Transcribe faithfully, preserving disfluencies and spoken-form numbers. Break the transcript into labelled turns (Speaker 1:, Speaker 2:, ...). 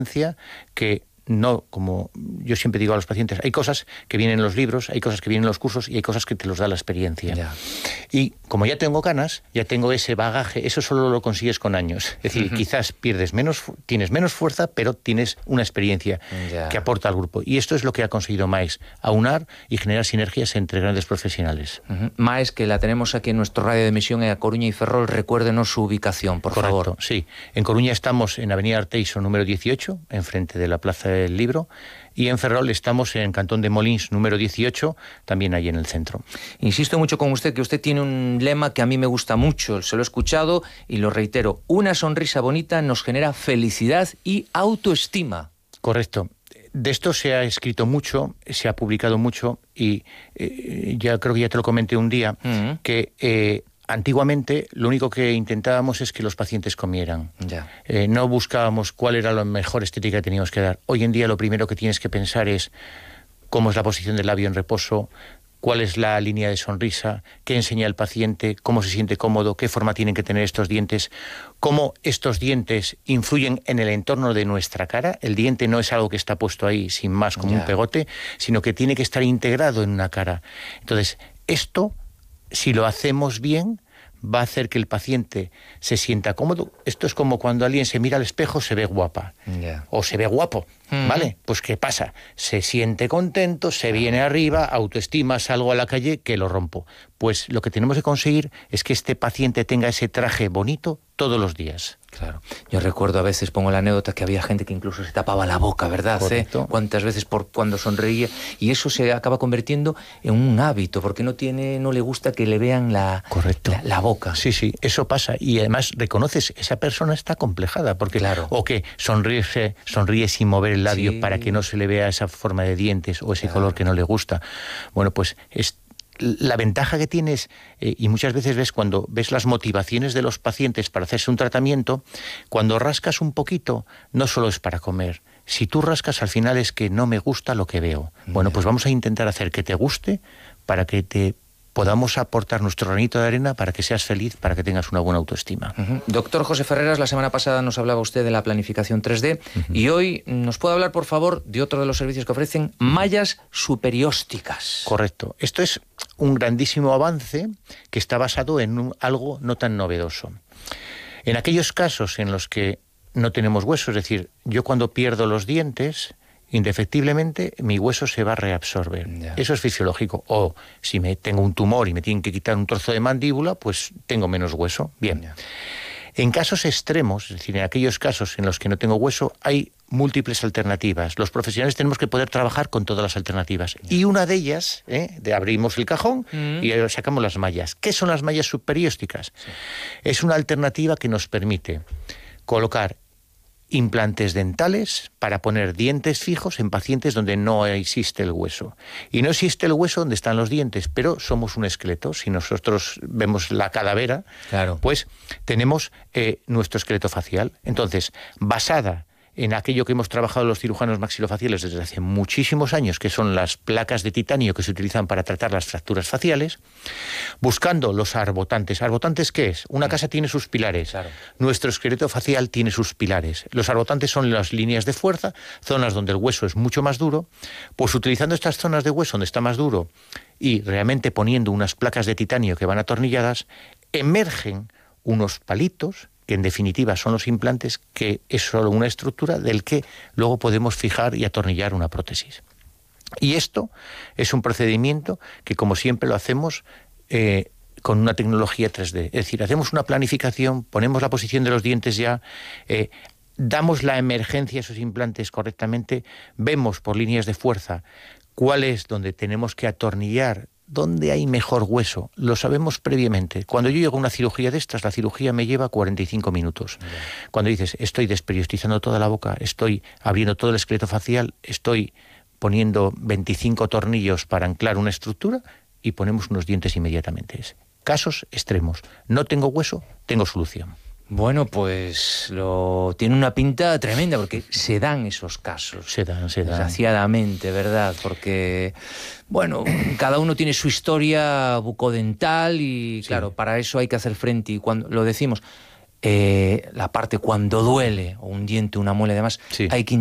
Speaker 1: que no, como yo siempre digo a los pacientes, hay cosas que vienen en los libros, hay cosas que vienen en los cursos y hay cosas que te los da la experiencia.
Speaker 2: Ya.
Speaker 1: Y como ya tengo canas, ya tengo ese bagaje, eso solo lo consigues con años. Es decir, uh-huh. quizás pierdes menos, tienes menos fuerza, pero tienes una experiencia
Speaker 2: ya.
Speaker 1: que aporta al grupo. Y esto es lo que ha conseguido Maes, aunar y generar sinergias entre grandes profesionales.
Speaker 2: Uh-huh. Maes, que la tenemos aquí en nuestro radio de emisión en A Coruña y Ferrol, recuérdenos su ubicación, por
Speaker 1: Correcto,
Speaker 2: favor.
Speaker 1: Sí, en Coruña estamos en Avenida Arteixo número dieciocho, enfrente de la Plaza del Libro, y en Ferrol estamos en Cantón de Molins número dieciocho, también ahí en el centro.
Speaker 2: Insisto mucho con usted que usted tiene un lema que a mí me gusta mucho, se lo he escuchado y lo reitero: una sonrisa bonita nos genera felicidad y autoestima.
Speaker 1: Correcto. De esto se ha escrito mucho, se ha publicado mucho y eh, ya creo que ya te lo comenté un día, uh-huh. que eh, antiguamente lo único que intentábamos es que los pacientes comieran.
Speaker 2: Ya.
Speaker 1: Eh, no buscábamos cuál era la mejor estética que teníamos que dar. Hoy en día lo primero que tienes que pensar es cómo es la posición del labio en reposo, cuál es la línea de sonrisa, qué enseña el paciente, cómo se siente cómodo, qué forma tienen que tener estos dientes, cómo estos dientes influyen en el entorno de nuestra cara. El diente no es algo que está puesto ahí sin más como
Speaker 2: ya.
Speaker 1: un pegote, sino que tiene que estar integrado en una cara. Entonces, esto, si lo hacemos bien, va a hacer que el paciente se sienta cómodo. Esto es como cuando alguien se mira al espejo, se ve guapa,
Speaker 2: yeah.
Speaker 1: o se ve guapo, mm. ¿vale? Pues ¿qué pasa? Se siente contento, se viene arriba, autoestima, salgo a la calle, que lo rompo. Pues lo que tenemos que conseguir es que este paciente tenga ese traje bonito todos los días.
Speaker 2: Claro. Yo recuerdo, a veces pongo la anécdota, que había gente que incluso se tapaba la boca, ¿verdad?
Speaker 1: Correcto.
Speaker 2: ¿Eh? Cuántas veces por cuando sonreía, y eso se acaba convirtiendo en un hábito, porque no tiene, no le gusta que le vean la,
Speaker 1: Correcto.
Speaker 2: la, la boca.
Speaker 1: Sí, sí, eso pasa. Y además reconoces, esa persona está complejada, porque
Speaker 2: claro.
Speaker 1: o que sonríe, sonríe sin mover el labio
Speaker 2: sí.
Speaker 1: para que no se le vea esa forma de dientes o ese
Speaker 2: claro.
Speaker 1: color que no le gusta. Bueno, pues es la ventaja que tienes, eh, y muchas veces ves cuando ves las motivaciones de los pacientes para hacerse un tratamiento, cuando rascas un poquito, no solo es para comer. Si tú rascas, al final es que no me gusta lo que veo. Bueno, pues vamos a intentar hacer que te guste para que te podamos aportar nuestro granito de arena para que seas feliz, para que tengas una buena autoestima.
Speaker 2: Uh-huh. Doctor José Ferreras, la semana pasada nos hablaba usted de la planificación tres D, uh-huh. y hoy nos puede hablar, por favor, de otro de los servicios que ofrecen, mallas superiósticas.
Speaker 1: Correcto. Esto es un grandísimo avance que está basado en un, algo no tan novedoso. En aquellos casos en los que no tenemos hueso, es decir, yo cuando pierdo los dientes, indefectiblemente mi hueso se va a reabsorber. Yeah. Eso es fisiológico. O si me tengo un tumor y me tienen que quitar un trozo de mandíbula, pues tengo menos hueso. Bien. Yeah. En casos extremos, es decir, en aquellos casos en los que no tengo hueso, hay múltiples alternativas. Los profesionales tenemos que poder trabajar con todas las alternativas. Yeah. Y una de ellas, ¿eh? de abrimos el cajón mm. y sacamos las mallas. ¿Qué son las mallas superiósticas? Sí. Es una alternativa que nos permite colocar implantes dentales para poner dientes fijos en pacientes donde no existe el hueso. Y no existe el hueso donde están los dientes, pero somos un esqueleto. Si nosotros vemos la calavera,
Speaker 2: claro.
Speaker 1: pues tenemos eh, nuestro esqueleto facial. Entonces, basada en aquello que hemos trabajado los cirujanos maxilofaciales desde hace muchísimos años, que son las placas de titanio que se utilizan para tratar las fracturas faciales, buscando los arbotantes. ¿Arbotantes qué es? Una casa tiene sus pilares.
Speaker 2: Claro.
Speaker 1: Nuestro esqueleto facial tiene sus pilares. Los arbotantes son las líneas de fuerza, zonas donde el hueso es mucho más duro. Pues utilizando estas zonas de hueso donde está más duro y realmente poniendo unas placas de titanio que van atornilladas, emergen unos palitos que en definitiva son los implantes, que es solo una estructura del que luego podemos fijar y atornillar una prótesis. Y esto es un procedimiento que, como siempre, lo hacemos eh, con una tecnología tres D. Es decir, hacemos una planificación, ponemos la posición de los dientes ya, eh, damos la emergencia a esos implantes correctamente, vemos por líneas de fuerza cuál es donde tenemos que atornillar, dónde hay mejor hueso, lo sabemos previamente. Cuando yo llego a una cirugía de estas, la cirugía me lleva cuarenta y cinco minutos. Yeah. Cuando dices, estoy desperiostizando toda la boca, estoy abriendo todo el esqueleto facial, estoy poniendo veinticinco tornillos para anclar una estructura y ponemos unos dientes inmediatamente. Casos extremos. No tengo hueso, tengo solución.
Speaker 2: Bueno, pues lo tiene una pinta tremenda, porque se dan esos casos.
Speaker 1: Se dan, se dan.
Speaker 2: Desgraciadamente, ¿verdad? Porque, bueno, cada uno tiene su historia bucodental y, sí. claro, para eso hay que hacer frente. Y cuando lo decimos, eh, la parte cuando duele, o un diente, una muela y demás,
Speaker 1: Sí.
Speaker 2: hay que